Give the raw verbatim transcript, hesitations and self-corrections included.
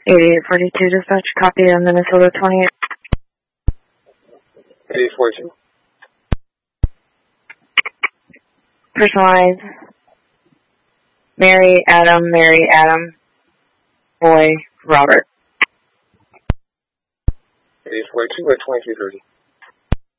eighty-eight forty-two, dispatch, copy on Minnesota twenty-eight. eighty-eight forty-two. Personalized. Mary, Adam, Mary, Adam. Boy, Robert. eighty-eight forty-two by twenty-two thirty.